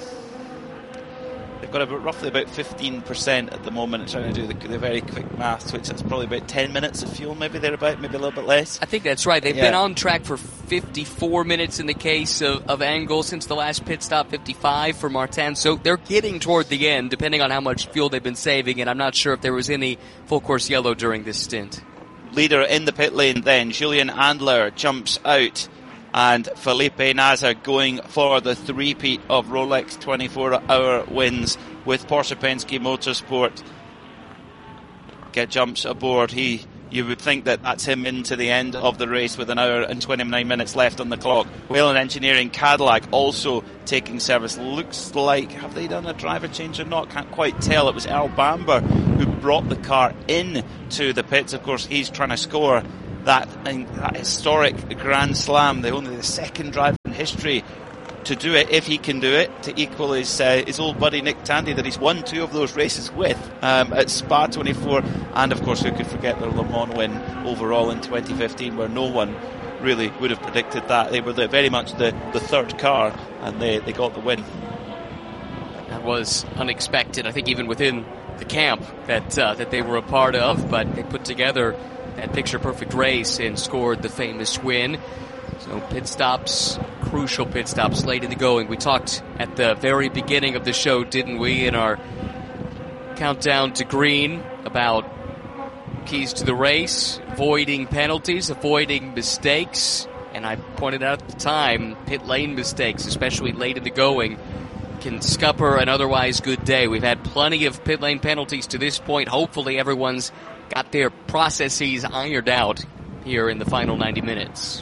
they've got about roughly about fifteen percent at the moment. I'm trying to do the, the very quick maths, which is probably about ten minutes of fuel, maybe thereabout, maybe a little bit less. I think that's right. They've yeah. been on track for fifty-four minutes in the case of, of Engel since the last pit stop, fifty-five for Martin. So they're getting toward the end, depending on how much fuel they've been saving, and I'm not sure if there was any full course yellow during this stint. Leader in the pit lane then, Julian Andler jumps out, and Felipe Nasr going for the three-peat of Rolex twenty-four hour wins with Porsche Penske Motorsport. get jumps aboard. He, you would think that that's him into the end of the race with an hour and twenty-nine minutes left on the clock. Whelen Engineering Cadillac also taking service. Looks like, have they done a driver change or not? Can't quite tell. It was Earl Bamber who brought the car in to the pits. Of course, he's trying to score that, that historic Grand Slam, the only the second driver in history to do it, if he can do it, to equal his uh, his old buddy Nick Tandy that he's won two of those races with um, at Spa twenty-four, and of course who could forget the Le Mans win overall in twenty fifteen, where no one really would have predicted that. They were the, very much the, the third car, and they, they got the win. That was unexpected, I think, even within the camp that uh, that they were a part of, but they put together that picture-perfect race and scored the famous win. So pit stops, crucial pit stops late in the going. We talked at the very beginning of the show, didn't we, in our countdown to green about keys to the race, avoiding penalties, avoiding mistakes. And I pointed out at the time, pit lane mistakes, especially late in the going, can scupper an otherwise good day. We've had plenty of pit lane penalties to this point. Hopefully everyone's got their processes ironed out here in the final ninety minutes.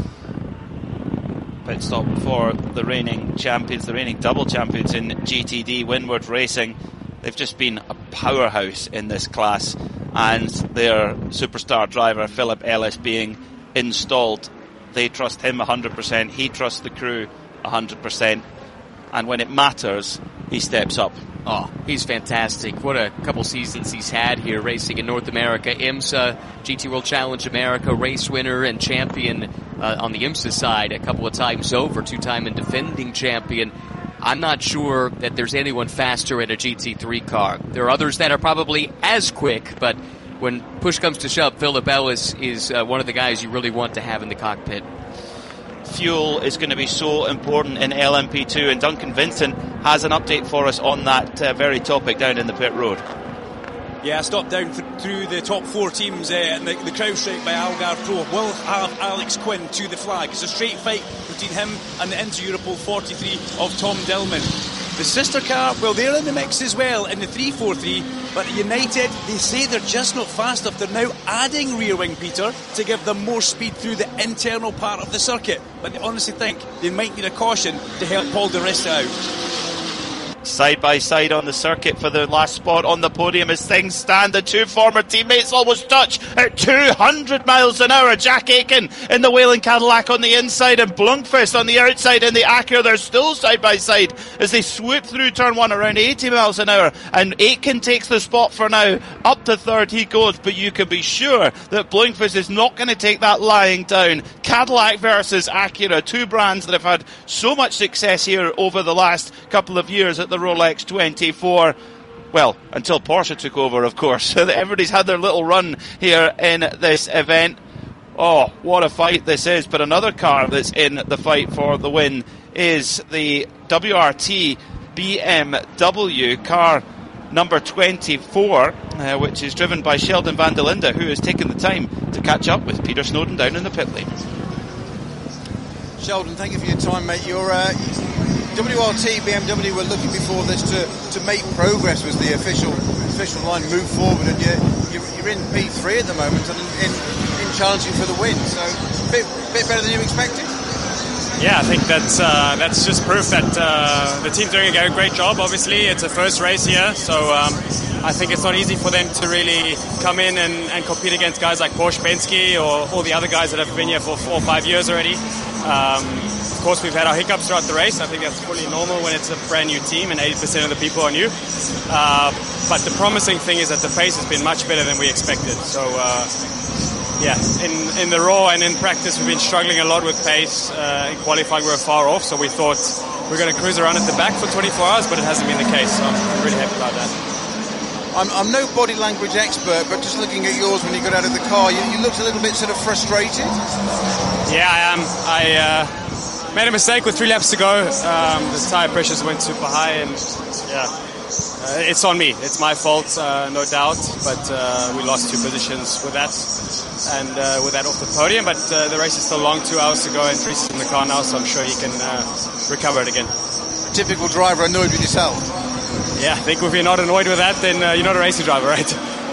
Pit stop for the reigning champions, the reigning double champions in G T D, Windward Racing. They've just been a powerhouse in this class, and their superstar driver Philip Ellis being installed, they trust him one hundred percent, he trusts the crew one hundred percent, and when it matters, he steps up. Oh, he's fantastic. What a couple seasons he's had here racing in North America. IMSA, G T World Challenge America, race winner and champion uh, on the IMSA side a couple of times over, two-time and defending champion. I'm not sure that there's anyone faster in a G T three car. There are others that are probably as quick, but when push comes to shove, Philip Ellis is uh, one of the guys you really want to have in the cockpit. Fuel is going to be so important in L M P two, and Duncan Vincent has an update for us on that uh, very topic down in the pit road. Yeah, I stopped down th- through the top four teams, uh, and the, the crowd strike by Algarve Pro will have Alex Quinn to the flag. It's a straight fight between him and the Inter Europol forty-three of Tom Dillman. The sister car, well, they're in the mix as well in the three forty-three, but United, they say they're just not fast enough. They're now adding rear wing, Peter, to give them more speed through the internal part of the circuit. But they honestly think they might need a caution to help Paul di Resta out. Side by side on the circuit for the last spot on the podium as things stand. The two former teammates almost touch at two hundred miles an hour. Jack Aitken in the Whelen Cadillac on the inside and Blomqvist on the outside in the Acura. They're still side by side as they swoop through turn one around eighty miles an hour, and Aitken takes the spot for now. Up to third he goes, but you can be sure that Blomqvist is not going to take that lying down. Cadillac versus Acura, two brands that have had so much success here over the last couple of years at the Rolex twenty-four. Well, until Porsche took over, of course. Everybody's had their little run here in this event. Oh, what a fight this is. But another car that's in the fight for the win is the W R T B M W car number twenty-four, uh, which is driven by Sheldon van der Linde, who has taken the time to catch up with Peter Snowden down in the pit lane. Sheldon, thank you for your time, mate. Your uh, W R T B M W were looking before this to, to make progress, was the official official line, move forward, and you're, you're in P three at the moment and in, in challenging for the win, so a bit, bit better than you expected? Yeah, I think that's uh, that's just proof that uh, the team's doing a great job. Obviously, it's a first race here, so um, I think it's not easy for them to really come in and, and compete against guys like Porsche Penske or all the other guys that have been here for four or five years already. Um, of course, we've had our hiccups throughout the race. I think that's fully normal when it's a brand new team and eighty percent of the people are new. Uh, but the promising thing is that the pace has been much better than we expected. So. Uh, Yeah, in, in the raw and in practice we've been struggling a lot with pace. Uh, in qualifying we were far off, so we thought we we're going to cruise around at the back for twenty-four hours, but it hasn't been the case, so I'm really happy about that. I'm, I'm no body language expert, but just looking at yours when you got out of the car, you, you looked a little bit sort of frustrated. Yeah, I am. I uh, made a mistake with three laps to go. Um, the tyre pressures went super high, and yeah. Uh, it's on me. It's my fault, uh, no doubt. But uh, we lost two positions with that, and uh, with that off the podium. But uh, the race is still long, two hours to go, and Dries is in the car now, so I'm sure he can uh, recover it again. A typical driver annoyed with yourself. Yeah, I think if you're not annoyed with that, then uh, you're not a racing driver, right?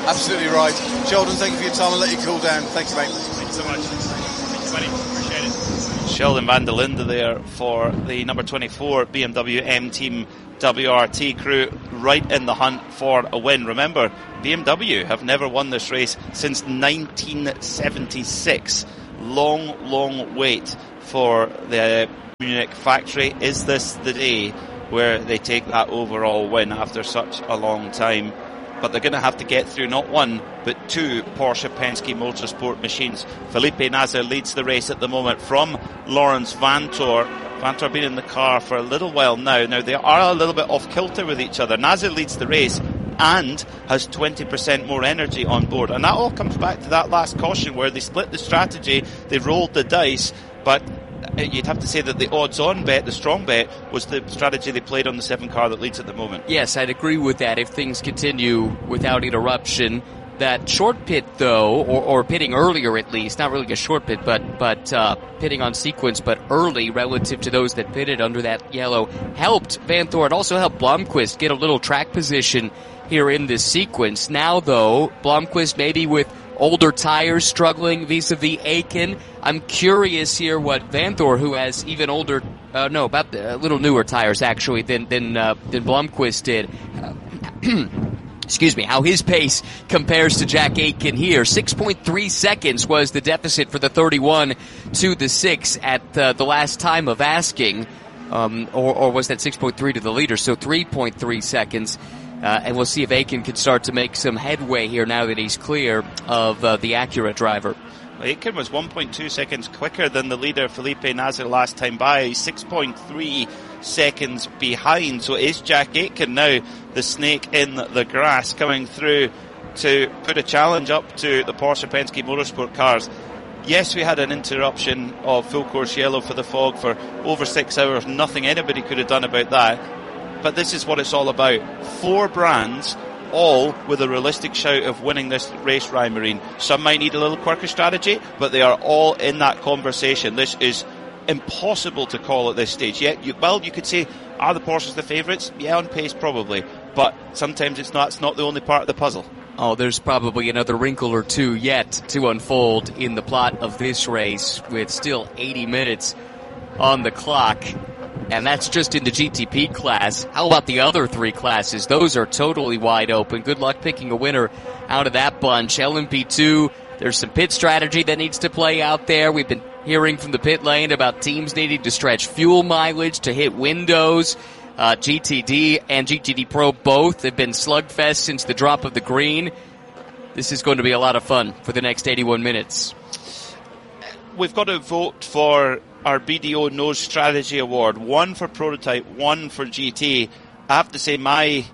Absolutely right. Sheldon, thank you for your time. I'll let you cool down. Thank you, mate. Thank you so much. Thank you, buddy. Appreciate it. Sheldon van der Linde there for the number twenty-four B M W M Team W R T crew, right in the hunt for a win. Remember, B M W have never won this race since nineteen seventy-six. Long, long wait for the Munich factory. Is this the day where they take that overall win after such a long time? But they're going to have to get through not one, but two Porsche Penske Motorsport machines. Felipe Nasr leads the race at the moment from Lawrence Vanthoor. Vanthoor been in the car for a little while now. Now, they are a little bit off kilter with each other. Nasr leads the race and has twenty percent more energy on board. And that all comes back to that last caution where they split the strategy, they rolled the dice, but you'd have to say that the odds-on bet, the strong bet, was the strategy they played on the seven car that leads at the moment. Yes, I'd agree with that if things continue without interruption. That short pit, though, or, or pitting earlier at least, not really a short pit, but but uh, pitting on sequence, but early relative to those that pitted under that yellow, helped Vanthoor. It also helped Blomqvist get a little track position here in this sequence. Now, though, Blomqvist maybe with older tires struggling vis-a-vis Aiken. I'm curious here what Vanthoor, who has even older, uh, no, about a little newer tires actually than than uh, than Blomqvist did. Uh, excuse me, how his pace compares to Jack Aitken here. six point three seconds was the deficit for the thirty-one to the six at uh, the last time of asking, um, or, or was that six point three to the leader? So three point three seconds. Uh, and we'll see if Aitken can start to make some headway here now that he's clear of uh, the Acura driver. Aitken was one point two seconds quicker than the leader Felipe Nasr last time by. He's six point three seconds behind. So is Jack Aitken now the snake in the grass coming through to put a challenge up to the Porsche Penske Motorsport cars? Yes, we had an interruption of full course yellow for the fog for over six hours. Nothing anybody could have done about that. But this is what it's all about. Four brands, all with a realistic shout of winning this race, Ryan Marine. Some might need a little quirky strategy, but they are all in that conversation. This is impossible to call at this stage. Yeah, you, well, you could say, are the Porsches the favourites? Yeah, on pace, probably. But sometimes it's not, it's not the only part of the puzzle. Oh, there's probably another wrinkle or two yet to unfold in the plot of this race, with still eighty minutes on the clock. And that's just in the G T P class. How about the other three classes? Those are totally wide open. Good luck picking a winner out of that bunch. L M P two, there's some pit strategy that needs to play out there. We've been hearing from the pit lane about teams needing to stretch fuel mileage to hit windows. Uh, G T D and G T D Pro both have been slugfest since the drop of the green. This is going to be a lot of fun for the next eighty-one minutes. We've got to vote for our B D O Nose Strategy Award. One for Prototype, one for G T. I have to say my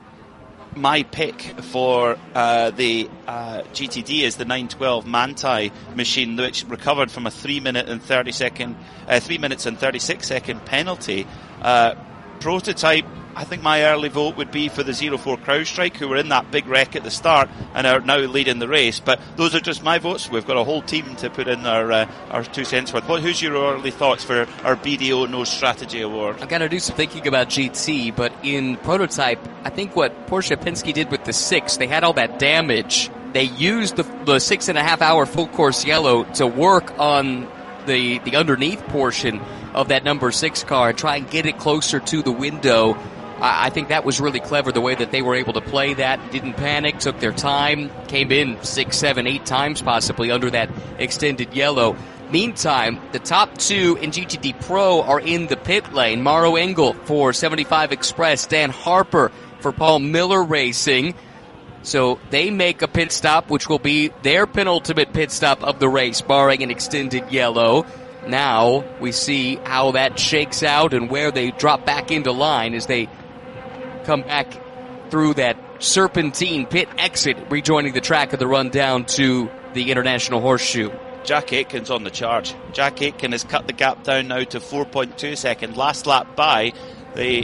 my pick for uh, the uh, G T D is the nine twelve Manthey machine, which recovered from a three minute and thirty second, uh, three minutes and thirty six second penalty. Uh, Prototype, I think my early vote would be for the zero four CrowdStrike, who were in that big wreck at the start and are now leading the race. But those are just my votes. We've got a whole team to put in our uh, our two cents worth. What, who's your early thoughts for our B D O Nose Strategy Award? I've got to do some thinking about G T, but in Prototype, I think what Porsche Penske did with the six, they had all that damage. They used the, the six and a half hour full course yellow to work on the the underneath portion of that number six car and try and get it closer to the window. I, I think that was really clever, the way that they were able to play that. Didn't panic, took their time, came in six, seven, eight times possibly under that extended yellow. Meantime, the top two in G T D Pro are in the pit lane. Mauro Engel for seventy-five Express, Dan Harper for Paul Miller Racing. So they make a pit stop, which will be their penultimate pit stop of the race, barring an extended yellow. Now we see how that shakes out and where they drop back into line as they come back through that serpentine pit exit, rejoining the track of the run down to the International Horseshoe. Jack Aitken's on the charge. Jack Aitken has cut the gap down now to four point two seconds. Last lap by, the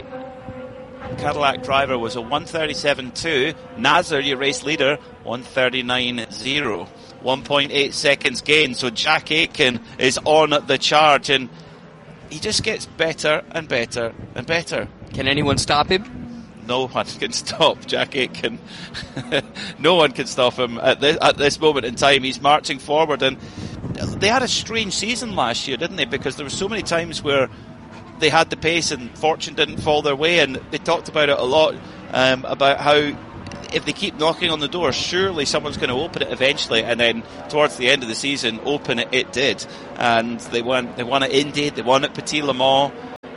Cadillac driver was a one thirty-seven two. Nasr, your race leader, one thirty-nine zero. one point eight seconds gain. So Jack Aitken is on the charge, and he just gets better and better and better. Can anyone stop him? no one can stop Jack Aitken. No one can stop him at this, at this moment in time. He's marching forward, and they had a strange season last year, didn't they? Because there were so many times where they had the pace and fortune didn't fall their way, and they talked about it a lot, um, about how if they keep knocking on the door, surely someone's going to open it eventually. And then towards the end of the season, open it it did, and they won. They won at Indy, they won at Petit Le Mans,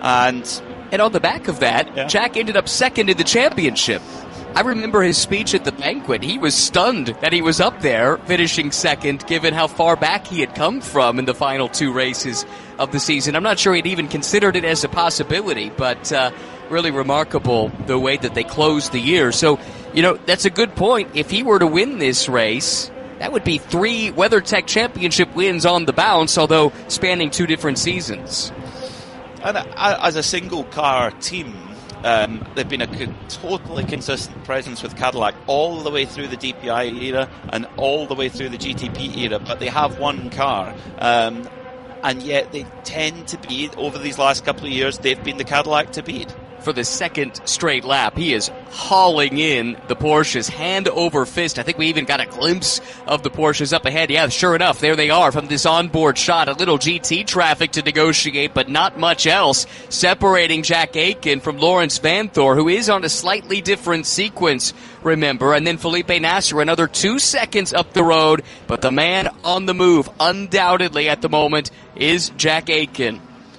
and and on the back of that, yeah. Jack ended up second in the championship. I remember his speech at the banquet. He was stunned that he was up there, finishing second, given how far back he had come from in the final two races of the season. I'm not sure he'd even considered it as a possibility, but uh, really remarkable the way that they closed the year. So, you know, that's a good point. If he were to win this race, that would be three WeatherTech Championship wins on the bounce, although spanning two different seasons. And as a single car team, Um, they've been a co- totally consistent presence with Cadillac all the way through the D P I era and all the way through the G T P era, but they have one car, um, and yet they tend to be, over these last couple of years, they've been the Cadillac to beat. For the second straight lap, he is hauling in the Porsches hand over fist. I think we even got a glimpse of the Porsches up ahead. Yeah, sure enough, there they are from this onboard shot. A little G T traffic to negotiate, but not much else, separating Jack Aitken from Lawrence Vanthoor, who is on a slightly different sequence, remember. And then Felipe Nasr, another two seconds up the road. But the man on the move, undoubtedly at the moment, is Jack Aitken.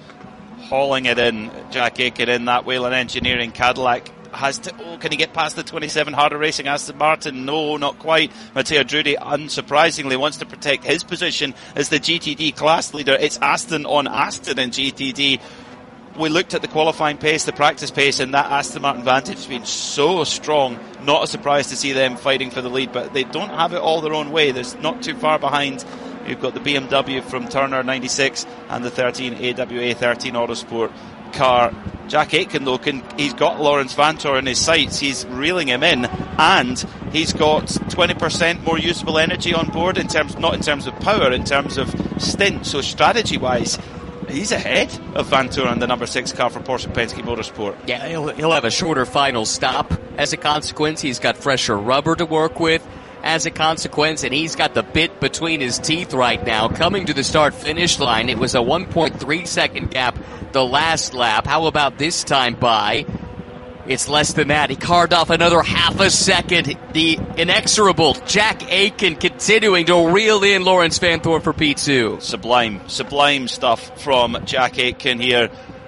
Hauling it in, Jack Aitken in that Whelen Engineering Cadillac. Has to, oh, can he get past the twenty-seven Harder Racing Aston Martin? No, not quite. Matteo Drudi, unsurprisingly, wants to protect his position as the G T D class leader. It's Aston on Aston in G T D. We looked at the qualifying pace, the practice pace, and that Aston Martin Vantage has been so strong. Not a surprise to see them fighting for the lead, but they don't have it all their own way. There's not too far behind. You've got the B M W from Turner ninety-six and the thirteen A W A thirteen Autosport car. Jack Aitken, though, can, he's got Lawrence Vanthoor in his sights. He's reeling him in, and he's got twenty percent more usable energy on board, in terms, not in terms of power, in terms of stint. So strategy-wise, he's ahead of Vanthoor on the number six car for Porsche Penske Motorsport. Yeah, he'll, he'll have a shorter final stop. As a consequence, he's got fresher rubber to work with. As a consequence, and he's got the bit between his teeth right now. Coming to the start-finish line, it was a one point three second gap the last lap. How about this time by? It's less than that. He carved off another half a second. The inexorable Jack Aitken continuing to reel in Lawrence Vanthoor for P two. Sublime, sublime stuff from Jack Aitken here.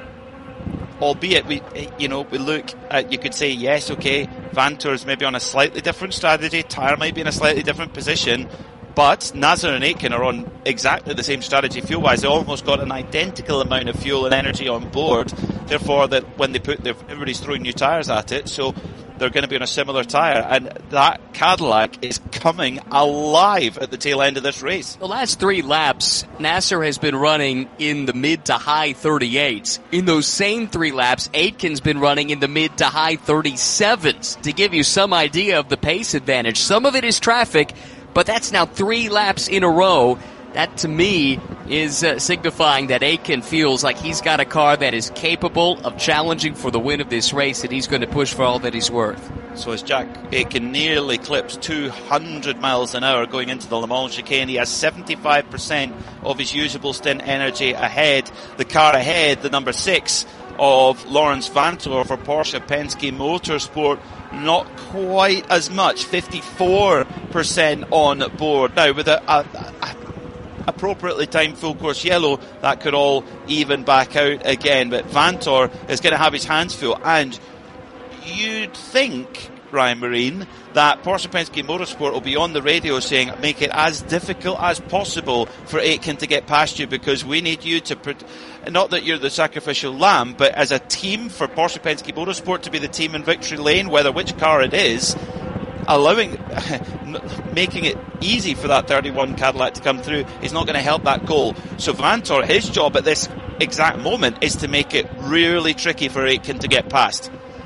Albeit, we, you know, we look at, you could say, yes, okay, Vanthoor's maybe on a slightly different strategy, Tyre might be in a slightly different position, but Nasr and Aitken are on exactly the same strategy fuel-wise. They almost got an identical amount of fuel and energy on board, therefore that when they put their, everybody's throwing new tyres at it, so they're going to be on a similar tyre, and that Cadillac is coming alive at the tail end of this race. The last three laps, Nasr has been running in the mid to high thirty-eights. In those same three laps, Aitken's been running in the mid to high thirty-sevens, to give you some idea of the pace advantage. Some of it is traffic, but that's now three laps in a row. That, to me, is uh, signifying that Aitken feels like he's got a car that is capable of challenging for the win of this race, and he's going to push for all that he's worth. So as Jack Aitken nearly clips two hundred miles an hour going into the Le Mans chicane, he has seventy-five percent of his usable stint energy ahead. The car ahead, the number six of Lawrence Vanthoor for Porsche Penske Motorsport, not quite as much, fifty-four percent on board. Now, with a, a, a appropriately timed full course yellow, that could all even back out again, but Vanthoor is going to have his hands full, and you'd think, Ryan Marine, that Porsche Penske Motorsport will be on the radio saying, make it as difficult as possible for Aitken to get past you, because we need you to put, not that you're the sacrificial lamb, but as a team for Porsche Penske Motorsport to be the team in victory lane, whether which car it is, allowing, making it easy for that thirty-one Cadillac to come through is not going to help that goal. So Vanthoor, his job at this exact moment is to make it really tricky for Aitken to get past.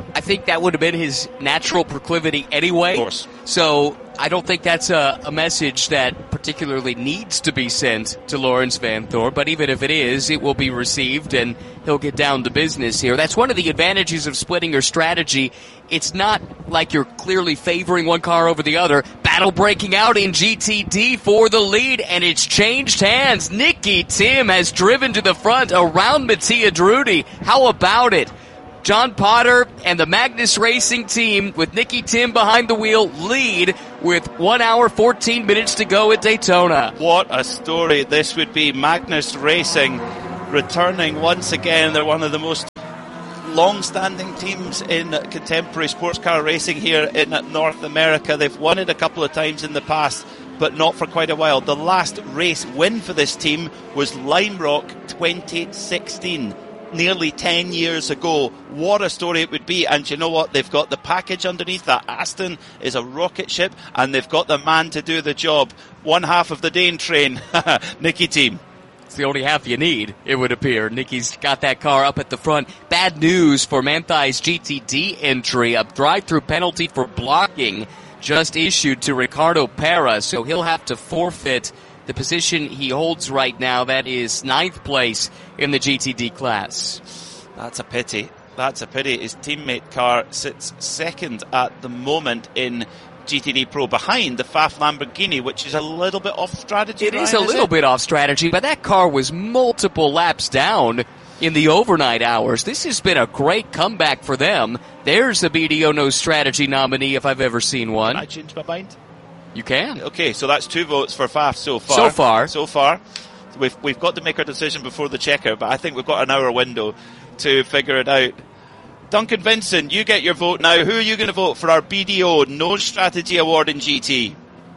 I think that would have been his natural proclivity anyway. Of course. So I don't think that's a, a message that particularly needs to be sent to Laurens Vanthoor. But even if it is, it will be received and he'll get down to business here. That's one of the advantages of splitting your strategy. It's not like you're clearly favoring one car over the other. Battle breaking out in G T D for the lead, and it's changed hands. Nicky Tim has driven to the front around Mattia Drudi. How about it? John Potter and the Magnus Racing team with Nicky Tim behind the wheel lead with one hour, fourteen minutes to go at Daytona. What a story this would be. Magnus Racing returning once again. They're one of the most long-standing teams in contemporary sports car racing here in North America. They've won it a couple of times in the past, but not for quite a while. The last race win for this team was Lime Rock twenty sixteen. Nearly ten years ago. What a story it would be. And you know what? They've got the package underneath. That Aston is a rocket ship, and they've got the man to do the job. One half of the Dane train. Nicky Tim. It's the only half you need, it would appear. Nicky's got that car up at the front. Bad news for Manthey's G T D entry. A drive-through penalty for blocking just issued to Ricardo Pera, so he'll have to forfeit the position he holds right now. That is ninth place in the G T D class. That's a pity. That's a pity. His teammate car sits second at the moment in G T D Pro, behind the F A F Lamborghini, which is a little bit off strategy. It Ryan, is a little it? bit off strategy, but that car was multiple laps down in the overnight hours. This has been a great comeback for them. There's a B D O No Strategy nominee if I've ever seen one. Can I change my mind? You can. Okay, so that's two votes for F A F so far. So far. So far. We've, we've got to make our decision before the checker, but I think we've got an hour window to figure it out. Duncan Vincent, you get your vote now. Who are you going to vote for our B D O No Strategy Award in G T?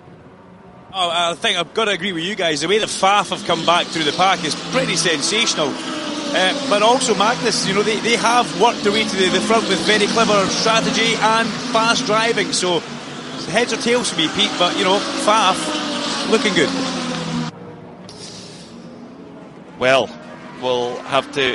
Oh, I think I've got to agree with you guys. The way the F A F have come back through the pack is pretty sensational. Uh, but also Magnus, you know, they, they have worked their way to the, the front with very clever strategy and fast driving. So heads or tails for me, Pete, but, you know, F A F looking good. Well, we'll have to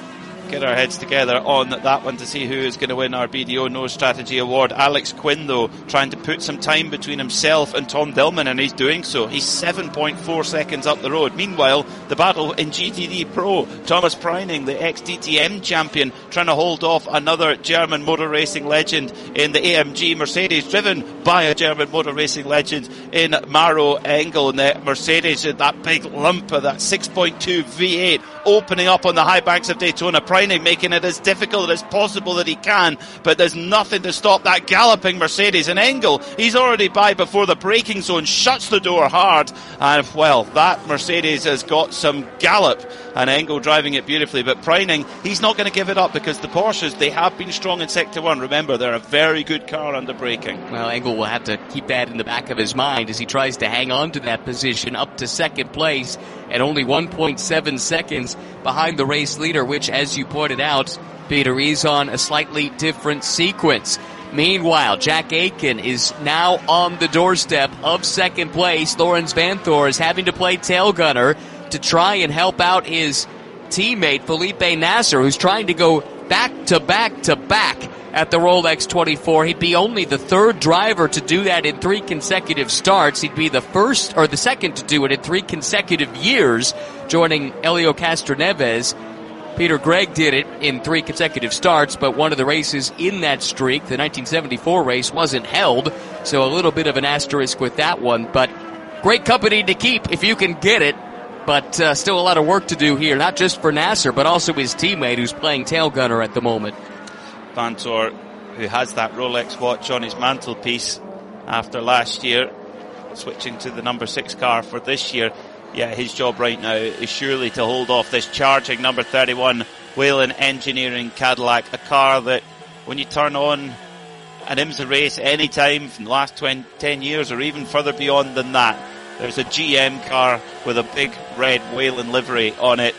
get our heads together on that one to see who is going to win our B D O No Strategy Award. Alex Quinn, though, trying to put some time between himself and Tom Dillman, and he's doing so. He's seven point four seconds up the road. Meanwhile, the battle in G T D Pro, Thomas Preining, the ex-D T M champion, trying to hold off another German motor racing legend in the A M G Mercedes, driven by a German motor racing legend in Maro Engel. And the Mercedes, that big lump of that six point two V eight opening up on the high banks of Daytona. Preining making it as difficult as possible that he can, but there's nothing to stop that galloping Mercedes. And Engel, he's already by before the braking zone, shuts the door hard, and well, that Mercedes has got some gallop, and Engel driving it beautifully. But Preining, he's not going to give it up, because the Porsches, they have been strong in Sector one. Remember, they're a very good car under braking. Well, Engel will have to keep that in the back of his mind as he tries to hang on to that position up to second place at only one point seven seconds behind the race leader, which, as you pointed out, Peter, is on a slightly different sequence. Meanwhile, Jack Aitken is now on the doorstep of second place. Laurens Vanthoor is having to play tail gunner to try and help out his teammate Felipe Nasser, who's trying to go back to back to back at the Rolex twenty-four. He'd be only the third driver to do that in three consecutive starts. He'd be the first or the second to do it in three consecutive years, joining Helio Castroneves. Peter Gregg did it in three consecutive starts, but one of the races in that streak, the nineteen seventy-four race, wasn't held, so a little bit of an asterisk with that one. But great company to keep if you can get it, but uh, still a lot of work to do here, not just for Nasser, but also his teammate who's playing tail gunner at the moment. Vanthoor, who has that Rolex watch on his mantelpiece after last year, switching to the number six car for this year. Yeah, his job right now is surely to hold off this charging number thirty-one Whelen Engineering Cadillac, a car that when you turn on an IMSA race any time from the last twenty, ten years or even further beyond than that, there's a G M car with a big red Whelen livery on it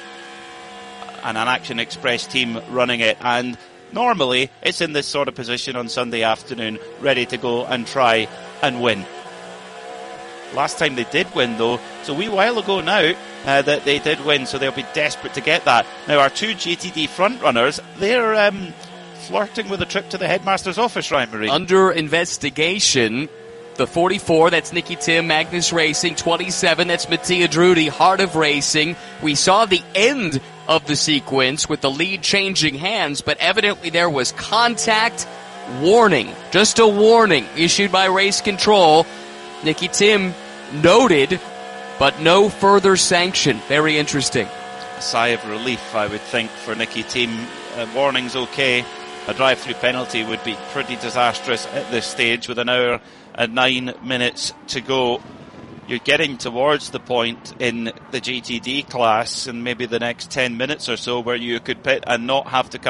and an Action Express team running it, and normally it's in this sort of position on Sunday afternoon, ready to go and try and win. Last time they did win, though, it's a wee while ago now uh, that they did win, so they'll be desperate to get that. Now, our two G T D front runners, they're um, flirting with a trip to the headmaster's office, Ryan Marine. Under investigation, the forty-four, that's Nicky Tim, Magnus Racing. twenty-seven, that's Mattia Drudi, Heart of Racing. We saw the end of the sequence with the lead changing hands, but evidently there was contact. Warning, just a warning issued by Race Control. Nicky Tim noted, but no further sanction. Very interesting. A sigh of relief, I would think, for Nicky Tim. Uh, warning's okay. A drive-through penalty would be pretty disastrous at this stage with an hour and nine minutes to go. You're getting towards the point in the G T D class in maybe the next ten minutes or so where you could pit and not have to come